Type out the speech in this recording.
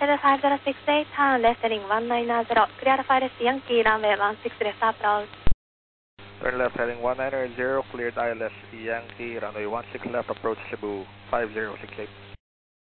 Cedar 5068, turn left heading 1990, clear ILS Yankee, runway 16 left approach. Turn left heading 190, cleared ILS Yankee, runway 16 left approach Cebu 5068.